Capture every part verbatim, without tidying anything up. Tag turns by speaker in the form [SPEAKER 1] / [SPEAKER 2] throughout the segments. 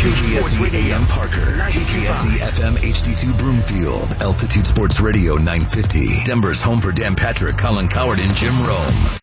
[SPEAKER 1] K K S E A M Parker, K K S E F M H D two Broomfield, Altitude Sports Radio nine fifty, Denver's home for Dan Patrick, Colin Coward, and Jim Rome.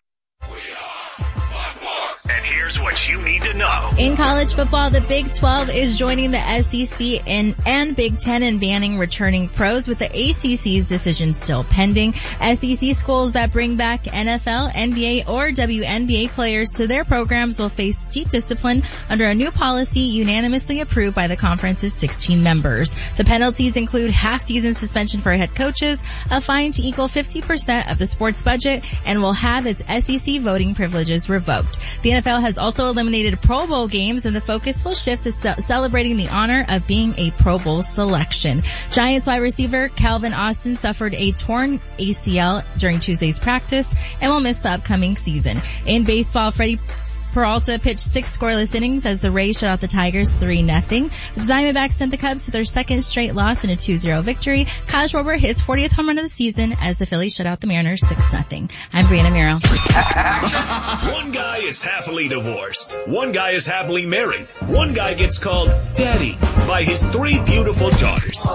[SPEAKER 2] And here's what you need to know.
[SPEAKER 3] In college football, the Big twelve is joining the S E C and, and Big ten in banning returning pros, with the A C C's decision still pending. S E C schools that bring back N F L, N B A, or W N B A players to their programs will face steep discipline under a new policy unanimously approved by the conference's sixteen members. The penalties include half-season suspension for head coaches, a fine to equal fifty percent of the sports budget, and will have its S E C voting privileges revoked. The N F L has also eliminated Pro Bowl games, and the focus will shift to spe- celebrating the honor of being a Pro Bowl selection. Giants wide receiver Calvin Austin suffered a torn A C L during Tuesday's practice and will miss the upcoming season. In baseball, Freddie Peralta pitched six scoreless innings as the Rays shut out the Tigers three nothing. The Diamondbacks sent the Cubs to their second straight loss in a two zero victory. Kyle Schwarber hit his fortieth home run of the season as the Phillies shut out the Mariners six nothing. I'm Brianna Miro.
[SPEAKER 2] One guy is happily divorced. One guy is happily married. One guy gets called Daddy by his three beautiful daughters.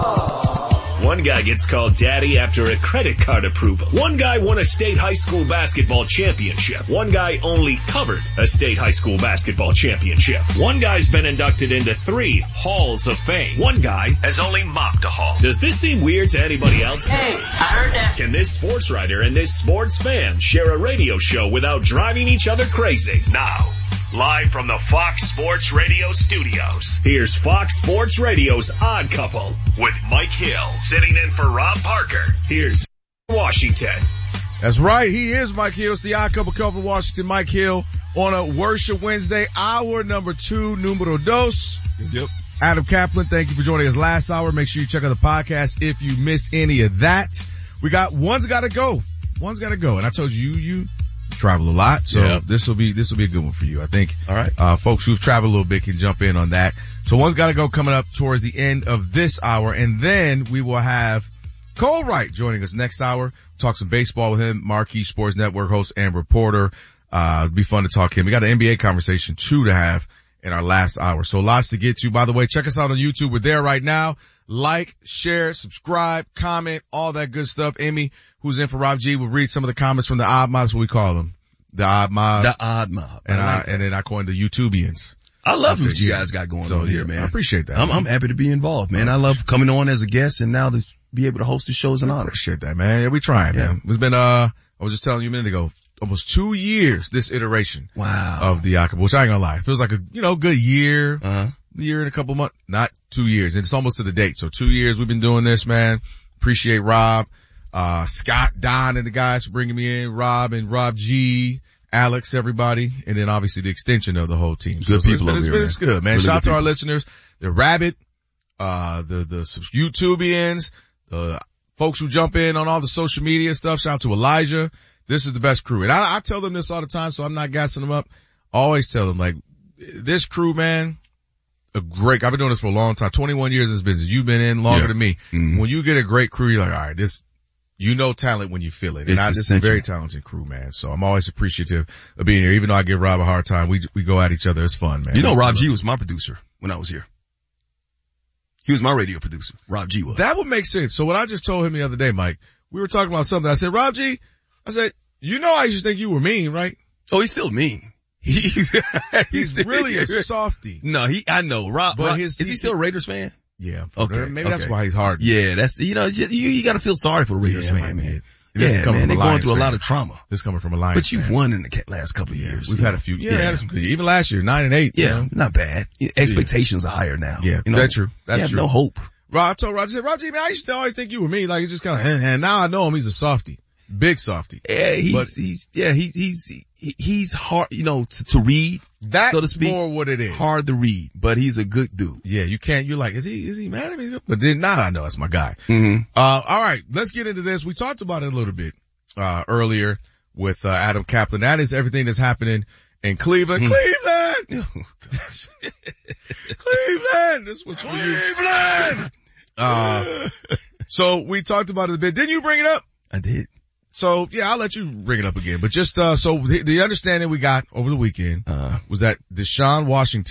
[SPEAKER 2] One guy gets called Daddy after a credit card approval. One guy won a state high school basketball championship. One guy only covered a state high school basketball championship. One guy's been inducted into three halls of fame. One guy has only mopped a hall. Does this seem weird to anybody else?
[SPEAKER 4] Hey, I heard that.
[SPEAKER 2] Can this sports writer and this sports fan share a radio show without driving each other crazy? Now, live from the Fox Sports Radio studios, here's Fox Sports Radio's Odd Couple with Mike Hill sitting in for Rob Parker. Here's Washington.
[SPEAKER 5] That's right. He is Mike Hill. It's the Odd Couple Couple Washington. Mike Hill on a Worship Wednesday, hour number two, numero dos.
[SPEAKER 6] Yep.
[SPEAKER 5] Adam Kaplan, thank you for joining us last hour. Make sure you check out the podcast if you missed any of that. We got, one's gotta go. One's gotta go. And I told you, you, travel a lot, so
[SPEAKER 6] yeah.
[SPEAKER 5] this will be this will be a good one for you, I think.
[SPEAKER 6] All right,
[SPEAKER 5] uh, folks who've traveled a little bit can jump in on that. So one's got to go coming up towards the end of this hour, and then we will have Cole Wright joining us next hour. Talk some baseball with him, Marquee Sports Network host and reporter. Uh, it'll be fun to talk to him. We got an N B A conversation too to have in our last hour, so lots to get to. By the way, check us out on YouTube. We're there right now. Like, share, subscribe, comment, all that good stuff. Amy, who's in for Rob G, will read some of the comments from the Odd Mob. That's what we call them. The Odd Mob.
[SPEAKER 6] The Odd Mob.
[SPEAKER 5] And
[SPEAKER 6] I
[SPEAKER 5] I,
[SPEAKER 6] like
[SPEAKER 5] and then I call them the YouTubians.
[SPEAKER 6] I love
[SPEAKER 5] I
[SPEAKER 6] what you guys got going
[SPEAKER 5] so,
[SPEAKER 6] on
[SPEAKER 5] yeah,
[SPEAKER 6] here, man.
[SPEAKER 5] I appreciate that.
[SPEAKER 6] I'm, I'm happy to be involved, man. I love coming on as a guest and now to be able to host the show is an honor.
[SPEAKER 5] I appreciate that, man. Yeah, we trying,
[SPEAKER 6] yeah.
[SPEAKER 5] man. It's been, uh, I was just telling you a minute ago, almost two years, this iteration.
[SPEAKER 6] Wow.
[SPEAKER 5] Of the Odd Couple, which I ain't gonna lie. It feels like a, you know, good year.
[SPEAKER 6] Uh-huh.
[SPEAKER 5] A year and a couple months. Not two years. It's almost to the date. So two years we've been doing this, man. Appreciate Rob, uh, Scott, Don, and the guys for bringing me in. Rob and Rob G, Alex, everybody. And then obviously the extension of the whole team.
[SPEAKER 6] Good
[SPEAKER 5] so
[SPEAKER 6] people
[SPEAKER 5] it's,
[SPEAKER 6] over
[SPEAKER 5] it's,
[SPEAKER 6] here,
[SPEAKER 5] it's good, man.
[SPEAKER 6] Really
[SPEAKER 5] Shout out to
[SPEAKER 6] people.
[SPEAKER 5] our listeners. The Rabbit, uh, the, the YouTubians, the folks who jump in on all the social media stuff. Shout out to Elijah. This is the best crew. And I, I tell them this all the time, so I'm not gassing them up. I always tell them, like, this crew, man, a great, I've been doing this for a long time, twenty-one years in this business. You've been in longer
[SPEAKER 6] yeah.
[SPEAKER 5] than me.
[SPEAKER 6] Mm-hmm.
[SPEAKER 5] When you get a great crew, you're like, all right, this, you know talent when you feel it. And
[SPEAKER 6] it's
[SPEAKER 5] I, this is a
[SPEAKER 6] essential.
[SPEAKER 5] very talented crew, man. So I'm always appreciative of being here. Even though I give Rob a hard time, we, we go at each other. It's fun, man.
[SPEAKER 6] You know, Rob G was my producer when I was here. He was my radio producer. Rob G was.
[SPEAKER 5] That would make sense. So what I just told him the other day, Mike, we were talking about something. I said, Rob G, I said, you know I used to think you were mean, right?
[SPEAKER 6] Oh, he's still mean. He's,
[SPEAKER 5] he's really a softie.
[SPEAKER 6] No, he, I know. Rob,
[SPEAKER 5] but
[SPEAKER 6] Rob
[SPEAKER 5] his,
[SPEAKER 6] is he still a Raiders fan?
[SPEAKER 5] Yeah.
[SPEAKER 6] Okay.
[SPEAKER 5] Maybe
[SPEAKER 6] okay.
[SPEAKER 5] that's why he's hard.
[SPEAKER 6] Yeah, that's, you know, you, you gotta feel sorry for the Raiders
[SPEAKER 5] yeah,
[SPEAKER 6] fan, man. man.
[SPEAKER 5] This
[SPEAKER 6] yeah,
[SPEAKER 5] is coming
[SPEAKER 6] man,
[SPEAKER 5] from
[SPEAKER 6] they're
[SPEAKER 5] a
[SPEAKER 6] going through
[SPEAKER 5] fan.
[SPEAKER 6] a lot of trauma.
[SPEAKER 5] This is coming from a Lions
[SPEAKER 6] But you've
[SPEAKER 5] fan.
[SPEAKER 6] won in the last couple of years.
[SPEAKER 5] We've had a few. Yeah,
[SPEAKER 6] yeah.
[SPEAKER 5] had some good, even last year, nine and eight.
[SPEAKER 6] Yeah,
[SPEAKER 5] you know?
[SPEAKER 6] not bad. Expectations yeah. are higher now.
[SPEAKER 5] Yeah,
[SPEAKER 6] you know?
[SPEAKER 5] that's true. That's
[SPEAKER 6] you have
[SPEAKER 5] true.
[SPEAKER 6] no hope.
[SPEAKER 5] Rob, I told Roger, I said, Roger, man, I used to always think you were mean. Like, it's just kind of, and now I know him. He's a softie. Big softie.
[SPEAKER 6] Yeah, he's,
[SPEAKER 5] but,
[SPEAKER 6] he's, yeah, he's, he's, he's hard, you know, to, to read.
[SPEAKER 5] That's
[SPEAKER 6] so to speak,
[SPEAKER 5] more what it is.
[SPEAKER 6] Hard to read, but he's a good dude.
[SPEAKER 5] Yeah, you can't, you're like, is he, is he mad at me? But then now I know it's my guy.
[SPEAKER 6] Mm-hmm.
[SPEAKER 5] Uh, alright, let's get into this. We talked about it a little bit, uh, earlier with, uh, Adam Kaplan. That is everything that's happening in Cleveland. Mm-hmm. Cleveland! Oh, gosh. Cleveland! This was for you. Cleveland! Uh, so we talked about it a bit. Didn't you bring it up?
[SPEAKER 6] I did.
[SPEAKER 5] So yeah, I'll let you bring it up again. But just, uh, so the, the understanding we got over the weekend, uh, was that Deshaun Washington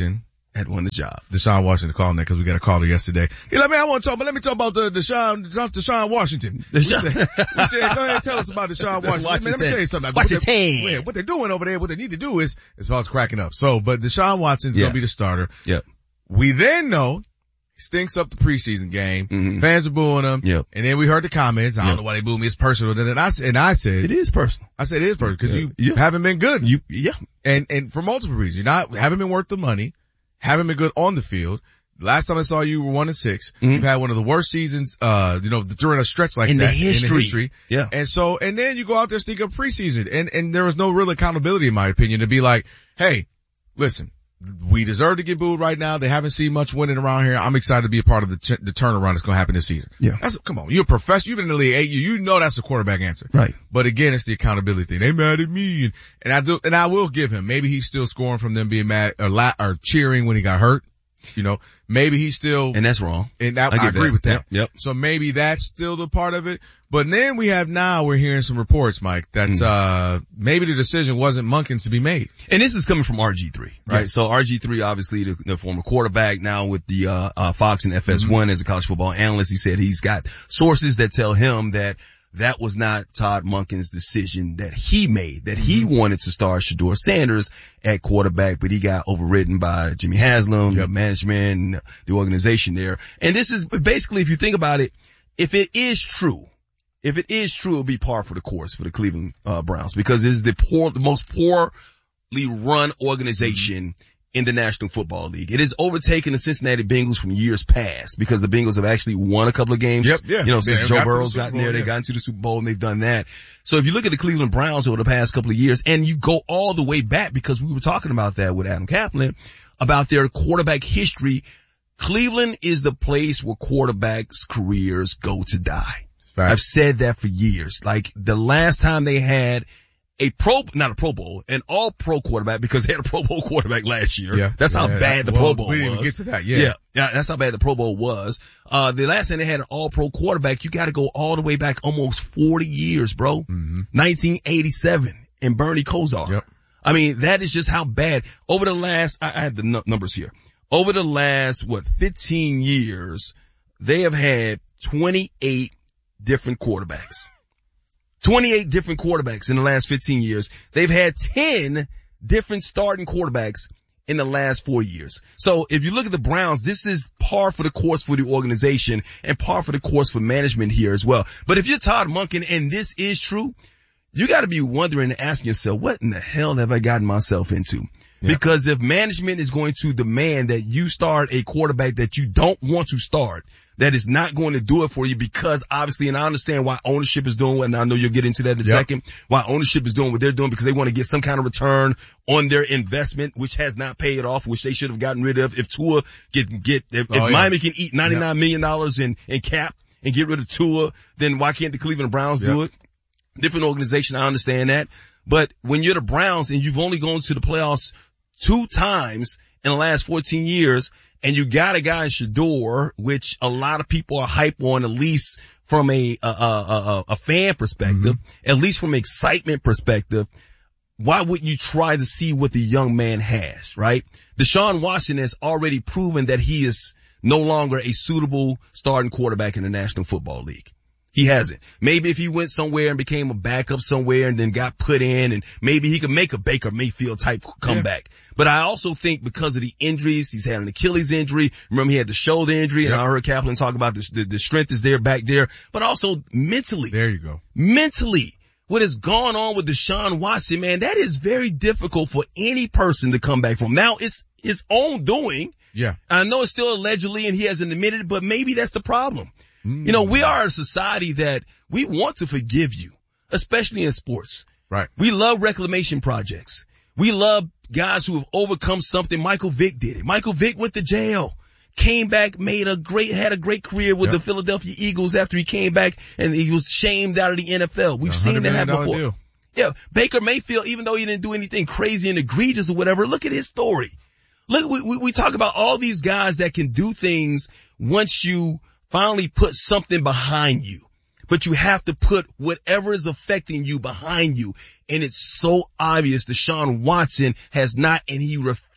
[SPEAKER 6] had won the job.
[SPEAKER 5] Deshaun Washington calling that because we got a caller yesterday. He like, man, I want to talk, but let me talk about the Deshaun, Deshaun Washington.
[SPEAKER 6] Deshaun.
[SPEAKER 5] We, said, we said, go ahead and tell us about Deshaun Washington.
[SPEAKER 6] Washington.
[SPEAKER 5] Man, let me tell you something.
[SPEAKER 6] Washington.
[SPEAKER 5] What they're, what they're doing over there, what they need to do is, is all cracking up. So, but Deshaun Watson's
[SPEAKER 6] yeah.
[SPEAKER 5] going to be the starter.
[SPEAKER 6] Yep.
[SPEAKER 5] We then know he stinks up the preseason game.
[SPEAKER 6] Mm-hmm.
[SPEAKER 5] Fans are booing him.
[SPEAKER 6] Yep.
[SPEAKER 5] And then we heard the comments. I don't
[SPEAKER 6] yep.
[SPEAKER 5] know why they boo me. It's personal. And I, and I said,
[SPEAKER 6] it is personal.
[SPEAKER 5] I said it is personal because
[SPEAKER 6] yeah.
[SPEAKER 5] you
[SPEAKER 6] yeah.
[SPEAKER 5] haven't been good.
[SPEAKER 6] You, yeah.
[SPEAKER 5] And, and for multiple reasons. You're not, haven't been worth the money. Haven't been good on the field. Last time I saw you, you were one and six. Mm-hmm. You've had one of the worst seasons, uh, you know, during a stretch like
[SPEAKER 6] in
[SPEAKER 5] that.
[SPEAKER 6] The history.
[SPEAKER 5] In the history.
[SPEAKER 6] Yeah.
[SPEAKER 5] And so, and then you go out there stink up preseason. And, and there was no real accountability in my opinion to be like, hey, listen, we deserve to get booed right now. They haven't seen much winning around here. I'm excited to be a part of the, t- the turnaround that's going to happen this season.
[SPEAKER 6] Yeah.
[SPEAKER 5] That's, come on. You're a professional. You've been in the league eight years. You know that's the quarterback answer.
[SPEAKER 6] Right.
[SPEAKER 5] But again, it's the accountability thing. They mad at me. And, and I do, and I will give him, maybe he's still scoring from them being mad or la- or cheering when he got hurt. You know, maybe he's still,
[SPEAKER 6] and that's wrong.
[SPEAKER 5] And that,
[SPEAKER 6] I,
[SPEAKER 5] I agree
[SPEAKER 6] that.
[SPEAKER 5] with that.
[SPEAKER 6] Yep, yep.
[SPEAKER 5] So maybe that's still the part of it. But then we have now, we're hearing some reports, Mike, that, mm. uh, maybe the decision wasn't Monken's to be made.
[SPEAKER 6] And this is coming from R G three, right?
[SPEAKER 5] Yes.
[SPEAKER 6] So R G three, obviously the, the former quarterback, now with the, uh, uh, Fox and F S one mm-hmm. as a college football analyst. He said he's got sources that tell him that that was not Todd Monken's decision that he made, that he mm-hmm. wanted to start Shedeur Sanders at quarterback, but he got overridden by Jimmy Haslam, yep. the management, the organization there. And this is basically, if you think about it, if it is true, if it is true, it'll be par for the course for the Cleveland uh, Browns because it's the poor, the most poorly run organization mm-hmm. in the National Football League. It has overtaken the Cincinnati Bengals from years past because the Bengals have actually won a couple of games.
[SPEAKER 5] Yep, yeah.
[SPEAKER 6] You know, since
[SPEAKER 5] they
[SPEAKER 6] Joe
[SPEAKER 5] got
[SPEAKER 6] Burrow's
[SPEAKER 5] the
[SPEAKER 6] gotten there,
[SPEAKER 5] Bowl,
[SPEAKER 6] they
[SPEAKER 5] yeah.
[SPEAKER 6] got into the Super Bowl and they've done that. So if you look at the Cleveland Browns over the past couple of years and you go all the way back because we were talking about that with Adam Kaplan about their quarterback history, Cleveland is the place where quarterbacks' careers go to die. Right. I've said that for years. Like the last time they had a pro, not a Pro Bowl, an all pro quarterback because they had a Pro Bowl quarterback last year. Yeah. That's how yeah, bad the
[SPEAKER 5] well,
[SPEAKER 6] Pro Bowl
[SPEAKER 5] we
[SPEAKER 6] was.
[SPEAKER 5] didn't even get to that. Yeah.
[SPEAKER 6] yeah. Yeah. That's how bad the Pro Bowl was. Uh, the last time they had an all pro quarterback, you got to go all the way back almost forty years, bro. Mm-hmm. nineteen eighty-seven and Bernie Kosar. Yep. I mean, that is just how bad over the last, I, I had the n- numbers here. Over the last, what, fifteen years, they have had twenty-eight different quarterbacks. twenty-eight different quarterbacks in the last fifteen years. They've had ten different starting quarterbacks in the last four years. So if you look at the Browns, this is par for the course for the organization and par for the course for management here as well. But if you're Todd Monken and this is true, you got to be wondering and asking yourself, what in the hell have I gotten myself into? Yeah. Because if management is going to demand that you start a quarterback that you don't want to start, that is not going to do it for you because obviously, and I understand why ownership is doing what, and I know you'll get into that in a yep. second, why ownership is doing what they're doing because they want to get some kind of return on their investment, which has not paid off, which they should have gotten rid of. If Tua get, get, if, oh, if yeah. Miami can eat ninety-nine yep. million dollars in, in cap and get rid of Tua, then why can't the Cleveland Browns yep. do it? Different organization, I understand that. But when you're the Browns and you've only gone to the playoffs two times in the last fourteen years, and you got a guy in Shedeur, which a lot of people are hype on, at least from a, a, a, a, a fan perspective, mm-hmm. at least from an excitement perspective, why wouldn't you try to see what the young man has, right? Deshaun Watson has already proven that he is no longer a suitable starting quarterback in the National Football League. He hasn't. Maybe if he went somewhere and became a backup somewhere and then got put in and maybe he could make a Baker Mayfield type comeback. Yeah. But I also think because of the injuries, he's had an Achilles injury. Remember he had the shoulder injury yep. and I heard Kaplan talk about this, the, the strength is there back there, but also mentally.
[SPEAKER 5] There you go.
[SPEAKER 6] Mentally. What has gone on with Deshaun Watson, man, that is very difficult for any person to come back from. Now it's his own doing.
[SPEAKER 5] Yeah.
[SPEAKER 6] I know it's still allegedly and he hasn't admitted it, but maybe that's the problem. Mm. You know, we are a society that we want to forgive you, especially in sports.
[SPEAKER 5] Right.
[SPEAKER 6] We love reclamation projects. We love guys who have overcome something. Michael Vick did it. Michael Vick went to jail, came back, made a great, had a great career with yep. the Philadelphia Eagles after he came back and he was shamed out of the N F L. We've seen that happen before. Deal. Yeah. Baker Mayfield, even though he didn't do anything crazy and egregious or whatever, look at his story. Look, we, we, we talk about all these guys that can do things once you finally put something behind you, but you have to put whatever is affecting you behind you. And it's so obvious Deshaun Watson has not, and he refuses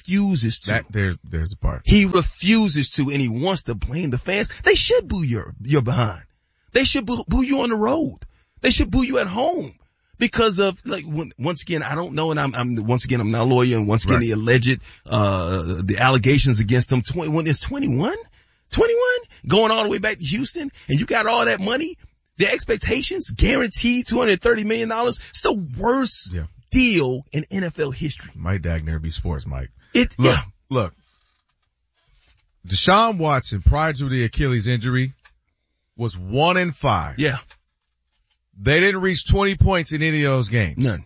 [SPEAKER 6] refuses to.
[SPEAKER 5] That, there's, there's the part.
[SPEAKER 6] He refuses to, and he wants to blame the fans. They should boo your, your behind. They should boo, boo you on the road. They should boo you at home. Because of, like, when, once again, I don't know, and I'm, I'm, once again, I'm not a lawyer, and once again, right. the alleged, uh, the allegations against them, twenty, when it's twenty-one? twenty-one? Going all the way back to Houston, and you got all that money, the expectations, guaranteed two hundred thirty million dollars, it's the worst yeah. deal in N F L history.
[SPEAKER 5] Mike Dagner be sports, Mike.
[SPEAKER 6] It,
[SPEAKER 5] look,
[SPEAKER 6] yeah.
[SPEAKER 5] look. Deshaun Watson, prior to the Achilles injury, was one and five.
[SPEAKER 6] Yeah.
[SPEAKER 5] They didn't reach twenty points in any of those games.
[SPEAKER 6] None.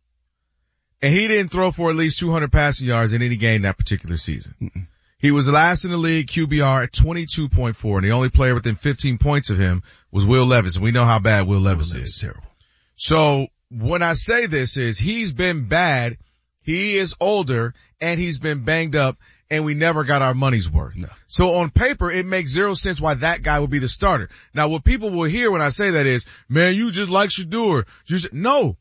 [SPEAKER 5] And he didn't throw for at least two hundred passing yards in any game that particular season. Mm-mm. He was last in the league Q B R at twenty-two point four, and the only player within fifteen points of him was Will Levis, and we know how bad Will Levis
[SPEAKER 6] Will
[SPEAKER 5] is.
[SPEAKER 6] is. Terrible.
[SPEAKER 5] So when I say this is he's been bad, he is older, and he's been banged up, and we never got our money's worth.
[SPEAKER 6] No.
[SPEAKER 5] So on paper, it makes zero sense why that guy would be the starter. Now what people will hear when I say that is, man, you just like Shedeur. Just, no.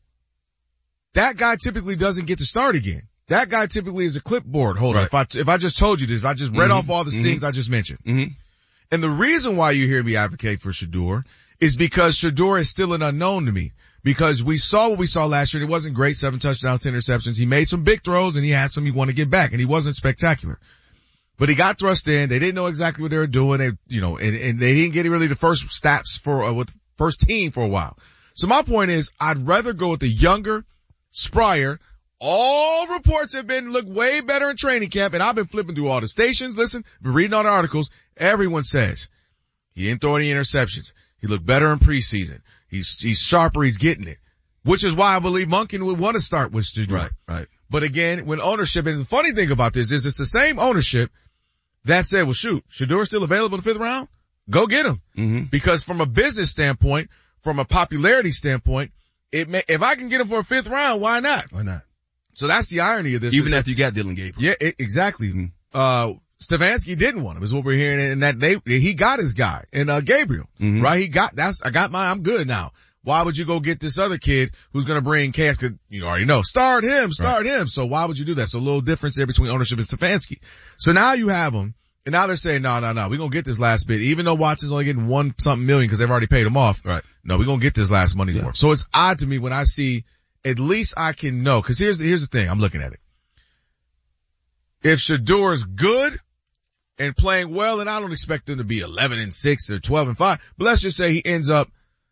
[SPEAKER 5] That guy typically doesn't get to start again. That guy typically is a clipboard holder.
[SPEAKER 6] Right.
[SPEAKER 5] If I, if I just told you this, if I just read
[SPEAKER 6] mm-hmm.
[SPEAKER 5] off all the
[SPEAKER 6] mm-hmm.
[SPEAKER 5] things I just mentioned.
[SPEAKER 6] Mm-hmm.
[SPEAKER 5] And the reason why you hear me advocate for Shedeur is because Shedeur is still an unknown to me. Because we saw what we saw last year. It wasn't great. Seven touchdowns, ten interceptions. He made some big throws and he had some he wanted to get back, and he wasn't spectacular. But he got thrust in. They didn't know exactly what they were doing. They, you know, and, and they didn't get really the first snaps for, uh, with first team for a while. So my point is, I'd rather go with the younger Spryer. All reports have been look way better in training camp, and I've been flipping through all the stations. Listen, been reading all the articles. Everyone says he didn't throw any interceptions. He looked better in preseason. He's, he's sharper. He's getting it, which is why I believe Monken would want to start with Shedeur.
[SPEAKER 6] Right, right.
[SPEAKER 5] But again, when ownership, and the funny thing about this is it's the same ownership that said, well, shoot, Shedeur's still available in the fifth round? Go get him.
[SPEAKER 6] Mm-hmm.
[SPEAKER 5] Because from a business standpoint, from a popularity standpoint, it may, if I can get him for a fifth round, why not?
[SPEAKER 6] Why not?
[SPEAKER 5] So that's the irony of this.
[SPEAKER 6] Even after you got Dillon Gabriel.
[SPEAKER 5] Yeah, it, exactly. Mm-hmm. Uh, Stefanski didn't want him, is what we're hearing, and that they, he got his guy, and, uh, Gabriel,
[SPEAKER 6] mm-hmm.
[SPEAKER 5] right? He got, that's, I got mine, I'm good now. Why would you go get this other kid who's going to bring cash? Cause you already know, start him, start right. him. So why would you do that? So a little difference there between ownership and Stefanski. So now you have him, and now they're saying, no, no, no, we're going to get this last bit, even though Watson's only getting one something million because they've already paid him off.
[SPEAKER 6] Right.
[SPEAKER 5] No, we're going to get this last money's
[SPEAKER 6] yeah.
[SPEAKER 5] worth. So it's odd to me when I see, at least I can know, cause here's the, here's the thing, I'm looking at it. If Shedeur's good and playing well, and I don't expect them to be eleven and six or twelve and five, but let's just say he ends up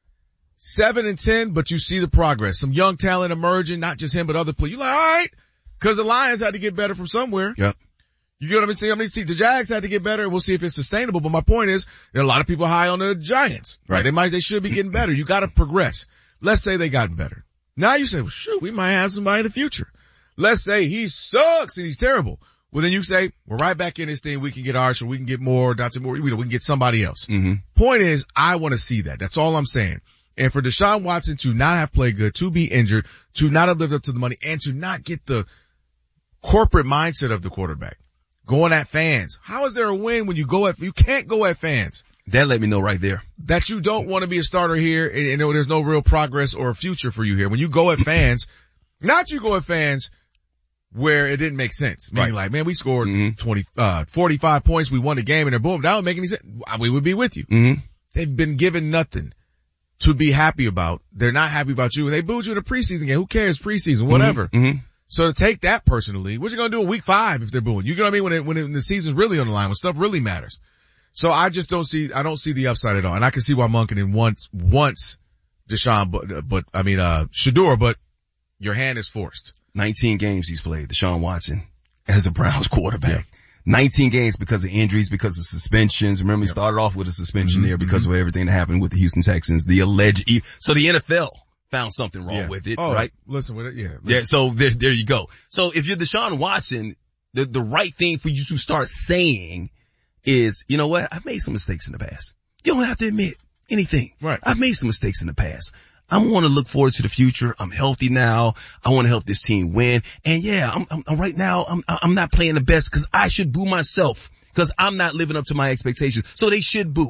[SPEAKER 5] seven and ten, but you see the progress. Some young talent emerging, not just him, but other players. You're like, all right, cause the Lions had to get better from somewhere.
[SPEAKER 6] Yep.
[SPEAKER 5] You get what I'm saying? I mean, see, the Jags had to get better, and we'll see if it's sustainable. But my point is, there are a lot of people high on the Giants. Right? They might, they should be getting better. You gotta progress. Let's say they gotten better. Now you say, well, shoot, we might have somebody in the future. Let's say he sucks and he's terrible. Well, then you say, we're right back in this thing. We can get Arch, or we can get more, Dante Moore. We can get somebody else.
[SPEAKER 6] Mm-hmm.
[SPEAKER 5] Point is, I want to see that. That's all I'm saying. And for Deshaun Watson to not have played good, to be injured, to not have lived up to the money, and to not get the corporate mindset of the quarterback. Going at fans. How is there a win when you go at, you can't go at fans.
[SPEAKER 6] That let me know right there.
[SPEAKER 5] That you don't want to be a starter here, and, and there's no real progress or future for you here. When you go at fans, not you go at fans where it didn't make sense. Meaning
[SPEAKER 6] right.
[SPEAKER 5] like, man, we scored
[SPEAKER 6] mm-hmm.
[SPEAKER 5] twenty, uh, forty-five points, we won the game, and then boom, that don't make any sense. We would be with you.
[SPEAKER 6] Mm-hmm.
[SPEAKER 5] They've been given nothing to be happy about. They're not happy about you, and they booed you in a preseason game. Who cares? Preseason, whatever.
[SPEAKER 6] Mm-hmm.
[SPEAKER 5] So to take that personally, what you gonna do in week five if they're booing? You know what I mean? When it, when, it, when the season's really on the line, when stuff really matters. So I just don't see, I don't see the upside at all. And I can see why Monken wants, wants Deshaun, but, but, I mean, uh, Shedeur, but your hand is forced.
[SPEAKER 6] nineteen games he's played, Deshaun Watson, as a Browns quarterback. Yeah. nineteen games because of injuries, because of suspensions. Remember, he yep. started off with a suspension mm-hmm, there because mm-hmm. of everything that happened with the Houston Texans, the alleged, so the N F L found something wrong
[SPEAKER 5] yeah.
[SPEAKER 6] with it,
[SPEAKER 5] oh,
[SPEAKER 6] right?
[SPEAKER 5] Listen with it, yeah. Listen.
[SPEAKER 6] Yeah, so there, there you go. So if you're Deshaun Watson, the, the right thing for you to start saying is, you know what? I've made some mistakes in the past. You don't have to admit anything.
[SPEAKER 5] Right.
[SPEAKER 6] I've made some mistakes in the past. I want to look forward to the future. I'm healthy now. I want to help this team win. And yeah, I'm, I'm right now, I'm, I'm not playing the best because I should boo myself because I'm not living up to my expectations. So they should boo.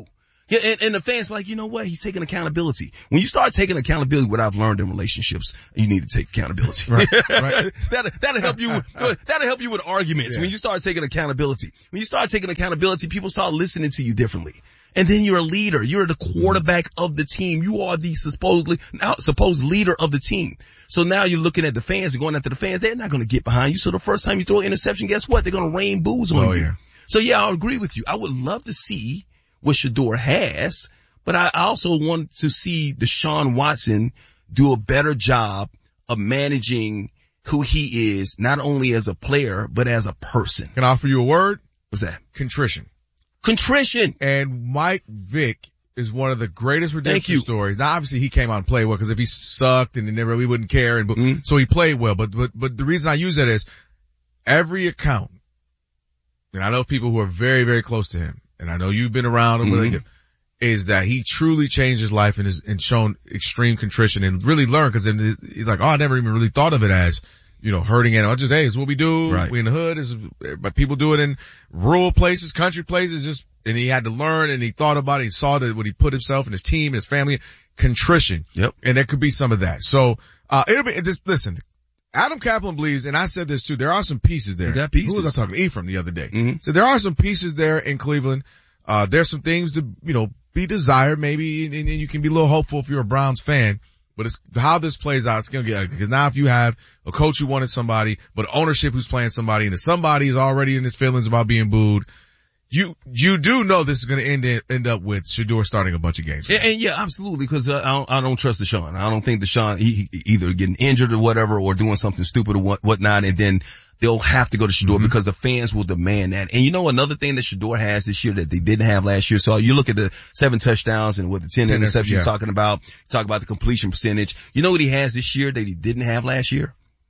[SPEAKER 6] Yeah, and, and the fans like, you know what? He's taking accountability. When you start taking accountability, what I've learned in relationships, you need to take accountability.
[SPEAKER 5] Right, right.
[SPEAKER 6] that'll, that'll help you, that'll help you with arguments. Yeah. When you start taking accountability, when you start taking accountability, people start listening to you differently. And then you're a leader. You're the quarterback of the team. You are the supposedly, now, supposed leader of the team. So now you're looking at the fans and going after the fans. They're not going to get behind you. So the first time you throw an interception, guess what? They're going to rain boos on
[SPEAKER 5] oh,
[SPEAKER 6] you.
[SPEAKER 5] Yeah.
[SPEAKER 6] So yeah, I agree with you. I would love to see what Shedeur has, but I also want to see Deshaun Watson do a better job of managing who he is, not only as a player, but as a person.
[SPEAKER 5] Can I offer you a word?
[SPEAKER 6] What's that?
[SPEAKER 5] Contrition.
[SPEAKER 6] Contrition.
[SPEAKER 5] And Mike Vick is one of the greatest redemption stories. Now, obviously, he came out and played well, because if he sucked and never, we wouldn't care. And mm-hmm. so he played well. But but but the reason I use that is every account, and I know people who are very very close to him, and I know you've been around him, mm-hmm. is that he truly changed his life and has and shown extreme contrition and really learned, because he's like, oh, I never even really thought of it as, you know, hurting animals. Just, hey, it's what we do.
[SPEAKER 6] Right.
[SPEAKER 5] We in the hood. Is but people do it in rural places, country places. Just, and he had to learn, and he thought about it. He saw that what he put himself and his team, his family, contrition.
[SPEAKER 6] Yep.
[SPEAKER 5] And there could be some of that. So, uh, it'll be, just listen, Adam Kaplan believes, and I said this too, there are some pieces there.
[SPEAKER 6] Got pieces.
[SPEAKER 5] Who was I talking to? Ephraim the other day.
[SPEAKER 6] Mm-hmm.
[SPEAKER 5] So there are some pieces there in Cleveland. Uh, there's some things to, you know, be desired maybe, and, and you can be a little hopeful if you're a Browns fan. But it's how this plays out. It's going to get ugly, because now if you have a coach who wanted somebody, but ownership who's playing somebody, and if somebody is already in his feelings about being booed, you you do know this is going to end in, end up with Shedeur starting a bunch of games.
[SPEAKER 6] And, and yeah, absolutely, because uh, I don't I don't trust Deshaun. I don't think Deshaun he, he either getting injured or whatever, or doing something stupid or what, whatnot, and then they'll have to go to Shedeur, mm-hmm. because the fans will demand that. And you know another thing that Shedeur has this year that they didn't have last year. So you look at the seven touchdowns and what the ten, ten interceptions yeah. you're talking about, talk about the completion percentage. You know what he has this year that he didn't have last year?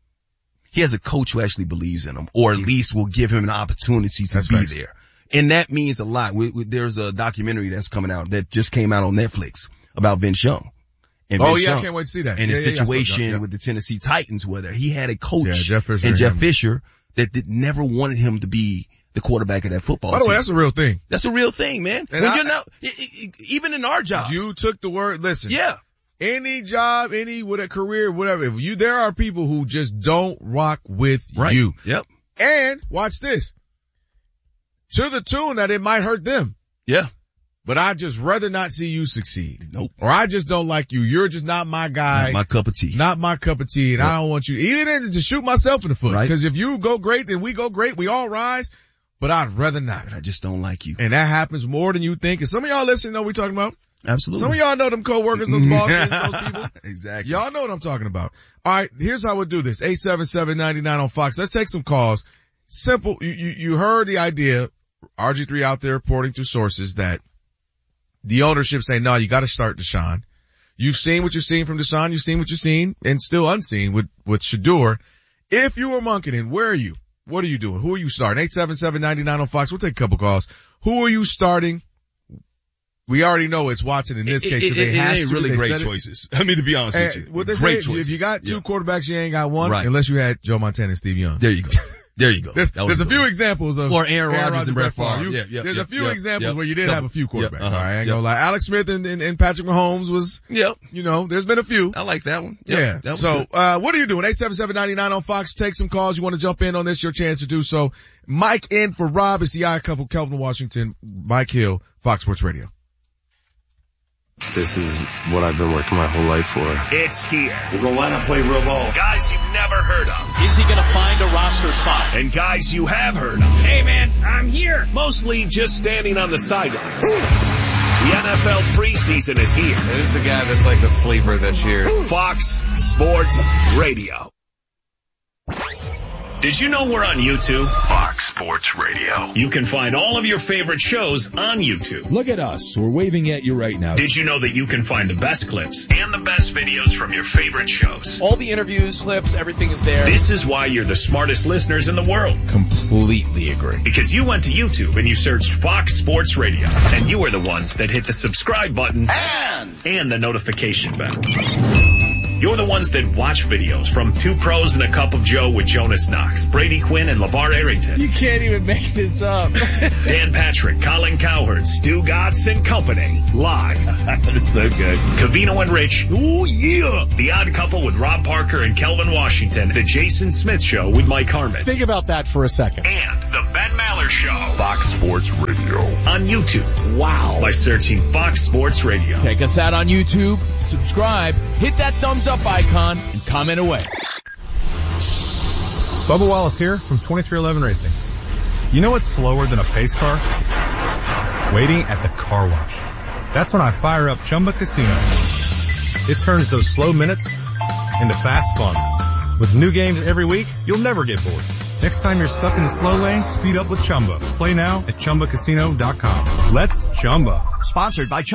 [SPEAKER 6] He has a coach who actually believes in him, or at least will give him an opportunity to
[SPEAKER 5] That's
[SPEAKER 6] be
[SPEAKER 5] right.
[SPEAKER 6] there. And that means a lot. We, we, there's a documentary that's coming out that just came out on Netflix about Vince Young.
[SPEAKER 5] And
[SPEAKER 6] oh
[SPEAKER 5] Vince
[SPEAKER 6] yeah,
[SPEAKER 5] Young. I can't wait to see that.
[SPEAKER 6] And
[SPEAKER 5] yeah,
[SPEAKER 6] the
[SPEAKER 5] yeah,
[SPEAKER 6] situation
[SPEAKER 5] yeah, yeah.
[SPEAKER 6] with the Tennessee Titans, where he had a coach
[SPEAKER 5] yeah, Jeff Fisher
[SPEAKER 6] and Jeff
[SPEAKER 5] him.
[SPEAKER 6] Fisher that did, never wanted him to be the quarterback of that football team.
[SPEAKER 5] By the way, that's a real thing.
[SPEAKER 6] That's a real thing, man.
[SPEAKER 5] And
[SPEAKER 6] when
[SPEAKER 5] I,
[SPEAKER 6] you're not, even in our jobs.
[SPEAKER 5] You took the word, listen.
[SPEAKER 6] Yeah.
[SPEAKER 5] Any job, any with a career, whatever. If you, there are people who just don't rock with
[SPEAKER 6] right.
[SPEAKER 5] you.
[SPEAKER 6] Yep.
[SPEAKER 5] And watch this. To the tune that it might hurt them.
[SPEAKER 6] Yeah.
[SPEAKER 5] But I'd just rather not see you succeed.
[SPEAKER 6] Nope.
[SPEAKER 5] Or I just don't like you. You're just not my guy.
[SPEAKER 6] Not my cup of tea.
[SPEAKER 5] Not my cup of tea. And yep. I don't want you, even to shoot myself in the foot.
[SPEAKER 6] Right.
[SPEAKER 5] Cause if you go great, then we go great. We all rise. But I'd rather not.
[SPEAKER 6] But I just don't like you.
[SPEAKER 5] And that happens more than you think. And some of y'all listening know what we're talking about.
[SPEAKER 6] Absolutely.
[SPEAKER 5] Some of y'all know them coworkers, those bosses, those people.
[SPEAKER 6] Exactly.
[SPEAKER 5] Y'all know what I'm talking about. All right. Here's how we'll do this. eight seven seven, nine nine on Fox. Let's take some calls. Simple. You, you, you heard the idea. R G three out there reporting to sources that the ownership saying, no, you got to start Deshaun. You've seen what you've seen from Deshaun. You've seen what you've seen and still unseen with, with Shedeur. If you were Monkening, where are you? What are you doing? Who are you starting? eight seven seven, nine nine on Fox. We'll take a couple calls. Who are you starting? We already know it's Watson in this
[SPEAKER 6] it,
[SPEAKER 5] case.
[SPEAKER 6] It,
[SPEAKER 5] they
[SPEAKER 6] it,
[SPEAKER 5] have
[SPEAKER 6] it ain't
[SPEAKER 5] to,
[SPEAKER 6] really great choices. I mean, to be honest and with you.
[SPEAKER 5] What they
[SPEAKER 6] great
[SPEAKER 5] say,
[SPEAKER 6] choices.
[SPEAKER 5] if you got two
[SPEAKER 6] yeah.
[SPEAKER 5] quarterbacks, you ain't got one,
[SPEAKER 6] right.
[SPEAKER 5] unless you had Joe Montana and Steve Young.
[SPEAKER 6] There you go. There you go.
[SPEAKER 5] There's, there's a few one. examples of
[SPEAKER 6] or Aaron, Aaron Rodgers and Brett Favre.
[SPEAKER 5] You,
[SPEAKER 6] yeah, yeah,
[SPEAKER 5] there's
[SPEAKER 6] yeah,
[SPEAKER 5] a few
[SPEAKER 6] yeah,
[SPEAKER 5] examples
[SPEAKER 6] yeah,
[SPEAKER 5] where you did
[SPEAKER 6] yeah,
[SPEAKER 5] have a few quarterbacks.
[SPEAKER 6] Yeah, uh-huh,
[SPEAKER 5] all right, I ain't
[SPEAKER 6] yeah.
[SPEAKER 5] gonna lie. Alex Smith and, and, and Patrick Mahomes was,
[SPEAKER 6] yep.
[SPEAKER 5] you know, there's been a few.
[SPEAKER 6] I like that one. Yep,
[SPEAKER 5] yeah.
[SPEAKER 6] that
[SPEAKER 5] so,
[SPEAKER 6] good.
[SPEAKER 5] uh, what are you doing? eight seven seven, nine nine on Fox. Take some calls. You want to jump in on this? Your chance to do so. Mike in for Rob. It's the I couple, Kelvin Washington, Mike Hill, Fox Sports Radio.
[SPEAKER 4] This is what I've been working my whole life for.
[SPEAKER 2] It's here.
[SPEAKER 7] We're going to line up, play real ball.
[SPEAKER 2] Guys you've never heard of.
[SPEAKER 8] Is he going to find a roster spot?
[SPEAKER 2] And guys you have heard of.
[SPEAKER 8] Hey, man, I'm here.
[SPEAKER 2] Mostly just standing on the sidelines. The N F L preseason is here.
[SPEAKER 4] Who's the guy that's like the sleeper this year?
[SPEAKER 2] Fox Sports Radio. Did you know we're on YouTube?
[SPEAKER 1] Fox Sports Radio.
[SPEAKER 2] You can find all of your favorite shows on YouTube.
[SPEAKER 9] Look at us. We're waving at you right now.
[SPEAKER 2] Did you know that you can find the best clips and the best videos from your favorite shows?
[SPEAKER 8] All the interviews, clips, everything is there.
[SPEAKER 2] This is why you're the smartest listeners in the world.
[SPEAKER 9] Completely agree.
[SPEAKER 2] Because you went to YouTube and you searched Fox Sports Radio. And you are the ones that hit the subscribe button
[SPEAKER 7] And,
[SPEAKER 2] and the notification bell. You're the ones that watch videos from Two Pros and a Cup of Joe with Jonas Knox, Brady Quinn, and LeVar Arrington.
[SPEAKER 8] You can't even make this up.
[SPEAKER 2] Dan Patrick, Colin Cowherd, Stu Gatz, and company. Live.
[SPEAKER 6] That is so good.
[SPEAKER 2] Covino and Rich.
[SPEAKER 6] Oh, yeah.
[SPEAKER 2] The Odd Couple with Rob Parker and Kelvin Washington. The Jason Smith Show with Mike Harmon.
[SPEAKER 7] Think about that for a second.
[SPEAKER 2] And The Ben Maller Show.
[SPEAKER 1] Fox Sports Radio.
[SPEAKER 2] On YouTube. Wow. By searching Fox Sports Radio.
[SPEAKER 8] Check us out on YouTube, subscribe, hit that thumbs up icon, and comment away.
[SPEAKER 10] Bubba Wallace here from twenty-three eleven Racing. You know what's slower than a pace car? Waiting at the car wash. That's when I fire up Chumba Casino. It turns those slow minutes into fast fun. With new games every week, you'll never get bored. Next time you're stuck in the slow lane, speed up with Chumba. Play now at Chumba Casino dot com. Let's Chumba.
[SPEAKER 11] Sponsored by Chumba.